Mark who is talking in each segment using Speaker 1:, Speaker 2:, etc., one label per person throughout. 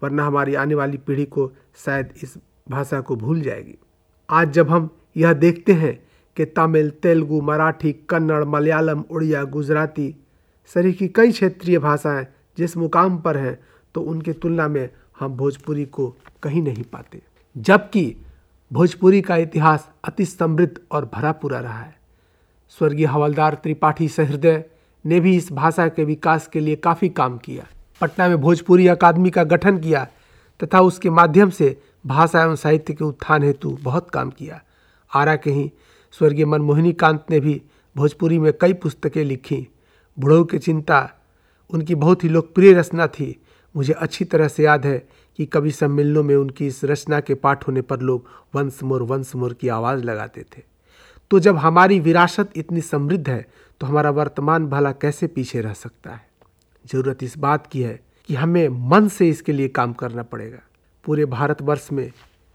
Speaker 1: वरना हमारी आने वाली पीढ़ी को शायद इस भाषा को भूल जाएगी। आज जब हम यह देखते हैं कि तमिल, तेलुगु, मराठी, कन्नड़, मलयालम, उड़िया, गुजराती सरीखी कई क्षेत्रीय भाषाएं जिस मुकाम पर हैं, तो उनकी तुलना में हम भोजपुरी को कहीं नहीं पाते, जबकि भोजपुरी का इतिहास अति समृद्ध और भरा पूरा रहा है। स्वर्गीय हवलदार त्रिपाठी सहृदय ने भी इस भाषा के विकास के लिए काफ़ी काम किया। पटना में भोजपुरी अकादमी का गठन किया तथा उसके माध्यम से भाषा एवं साहित्य के उत्थान हेतु बहुत काम किया। आरा के ही स्वर्गीय मनमोहिनी कांत ने भी भोजपुरी में कई पुस्तकें लिखी। बुढ़ऊ की चिंता उनकी बहुत ही लोकप्रिय रचना थी। मुझे अच्छी तरह से याद है कि कवि सम्मेलनों में उनकी इस रचना के पाठ होने पर लोग वंस मोर की आवाज़ लगाते थे। तो जब हमारी विरासत इतनी समृद्ध है तो हमारा वर्तमान भला कैसे पीछे रह सकता है। ज़रूरत इस बात की है कि हमें मन से इसके लिए काम करना पड़ेगा। पूरे भारतवर्ष में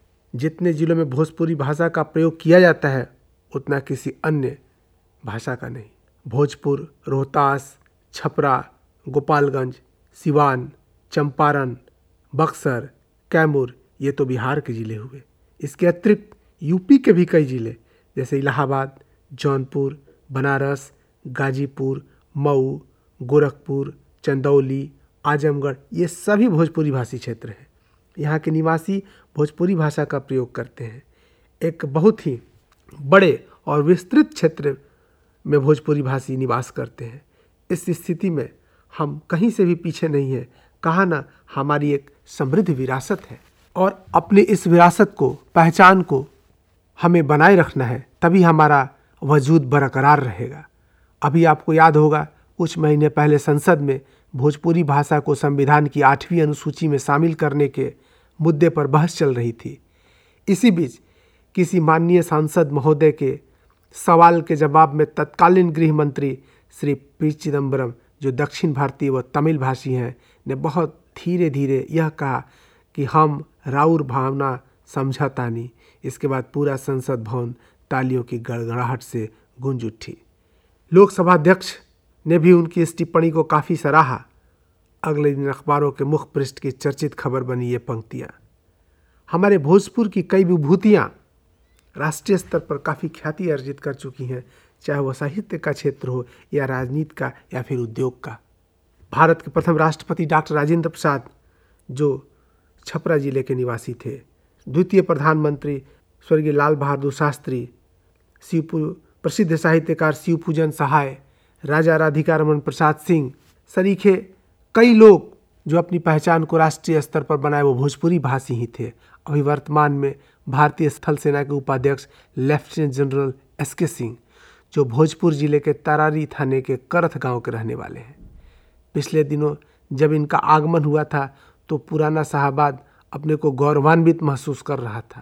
Speaker 1: जितने जिलों में भोजपुरी भाषा का प्रयोग किया जाता है उतना किसी अन्य भाषा का नहीं। भोजपुर, रोहतास, छपरा, गोपालगंज, सिवान, चंपारण, बक्सर, कैमूर, ये तो बिहार के ज़िले हुए। इसके अतिरिक्त यूपी के भी कई ज़िले जैसे इलाहाबाद, जौनपुर, बनारस, गाजीपुर, मऊ, गोरखपुर, चंदौली, आजमगढ़, ये सभी भोजपुरी भाषी क्षेत्र हैं। यहाँ के निवासी भोजपुरी भाषा का प्रयोग करते हैं। एक बहुत ही बड़े और विस्तृत क्षेत्र में भोजपुरी भाषी निवास करते हैं। इस स्थिति में हम कहीं से भी पीछे नहीं हैं। कहा ना, हमारी एक समृद्ध विरासत है और अपनी इस विरासत को, पहचान को हमें बनाए रखना है, तभी हमारा वजूद बरकरार रहेगा। अभी आपको याद होगा कुछ महीने पहले संसद में भोजपुरी भाषा को संविधान की 8वीं अनुसूची में शामिल करने के मुद्दे पर बहस चल रही थी। इसी बीच किसी माननीय सांसद महोदय के सवाल के जवाब में तत्कालीन गृह मंत्री श्री पी चिदम्बरम, जो दक्षिण भारतीय व तमिल भाषी हैं, ने बहुत धीरे धीरे यह कहा कि हम राउर भावना समझतानी। इसके बाद पूरा संसद भवन तालियों की गड़गड़ाहट से गूंज उठी। लोकसभा अध्यक्ष ने भी उनकी इस टिप्पणी को काफ़ी सराहा। अगले दिन अखबारों के मुख पृष्ठ की चर्चित खबर बनी ये पंक्तियाँ। हमारे भोजपुर की कई विभूतियाँ राष्ट्रीय स्तर पर काफ़ी ख्याति अर्जित कर चुकी हैं, चाहे वह साहित्य का क्षेत्र हो या राजनीति का या फिर उद्योग का। भारत के प्रथम राष्ट्रपति डॉक्टर राजेंद्र प्रसाद, जो छपरा जिले के निवासी थे, द्वितीय प्रधानमंत्री स्वर्गीय लाल बहादुर शास्त्री, प्रसिद्ध साहित्यकार शिवपूजन सहाय, राजा राधिका रमन प्रसाद सिंह, सरीखे कई लोग जो अपनी पहचान को राष्ट्रीय स्तर पर बनाए वो भोजपुरी भाषी ही थे। अभी वर्तमान में भारतीय स्थल सेना के उपाध्यक्ष लेफ्टिनेंट जनरल एस.के. सिंह, जो भोजपुर जिले के तरारी थाने के करथ गांव के रहने वाले हैं। पिछले दिनों जब इनका आगमन हुआ था तो पुराना शाहबाद अपने को गौरवान्वित महसूस कर रहा था।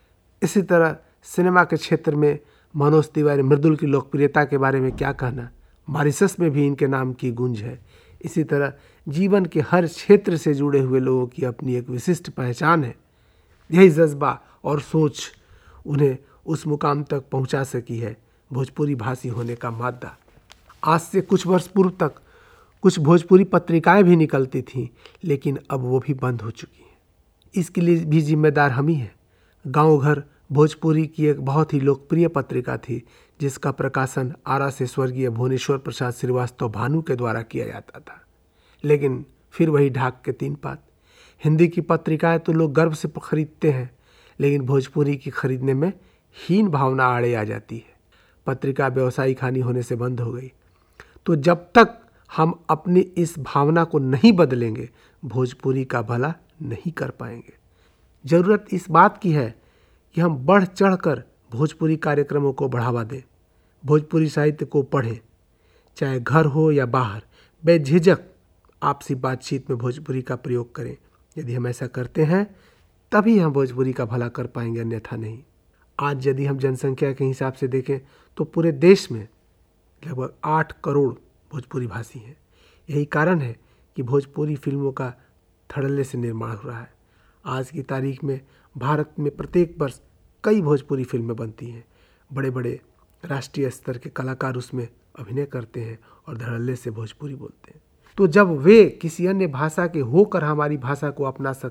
Speaker 1: इसी तरह सिनेमा के क्षेत्र में मनोज तिवारी मृदुल की लोकप्रियता के बारे में क्या कहना, मॉरिशस में भी इनके नाम की गूंज है। इसी तरह जीवन के हर क्षेत्र से जुड़े हुए लोगों की अपनी एक विशिष्ट पहचान है। यही जज्बा और सोच उन्हें उस मुकाम तक पहुंचा सकी है भोजपुरी भाषी होने का मादा। आज से कुछ वर्ष पूर्व तक कुछ भोजपुरी पत्रिकाएं भी निकलती थीं, लेकिन अब वो भी बंद हो चुकी हैं। इसके लिए भी जिम्मेदार हम ही हैं। गांव घर भोजपुरी की एक बहुत ही लोकप्रिय पत्रिका थी, जिसका प्रकाशन आरा से स्वर्गीय भुवनेश्वर प्रसाद श्रीवास्तव भानु के द्वारा किया जाता था। लेकिन फिर वही ढाक के 3 पात। हिंदी की पत्रिकाएं तो लोग गर्व से खरीदते हैं, लेकिन भोजपुरी की खरीदने में हीन भावना आड़े आ जाती है। पत्रिका व्यावसायिक हानि होने से बंद हो गई। तो जब तक हम अपनी इस भावना को नहीं बदलेंगे, भोजपुरी का भला नहीं कर पाएंगे। ज़रूरत इस बात की है कि हम बढ़ चढ़कर भोजपुरी कार्यक्रमों को बढ़ावा दें, भोजपुरी साहित्य को पढ़ें, चाहे घर हो या बाहर, बेझिझक आपसी बातचीत में भोजपुरी का प्रयोग करें। यदि हम ऐसा करते हैं तभी हम भोजपुरी का भला कर पाएंगे, अन्यथा नहीं। आज यदि हम जनसंख्या के हिसाब से देखें तो पूरे देश में लगभग 8 करोड़ भोजपुरी भाषी हैं। यही कारण है कि भोजपुरी फिल्मों का धड़ल्ले से निर्माण हो रहा है। आज की तारीख में भारत में प्रत्येक वर्ष कई भोजपुरी फिल्में बनती हैं। बड़े बड़े राष्ट्रीय स्तर के कलाकार उसमें अभिनय करते हैं और धड़ल्ले से भोजपुरी बोलते हैं। तो जब वे किसी अन्य भाषा के होकर हमारी भाषा को अपना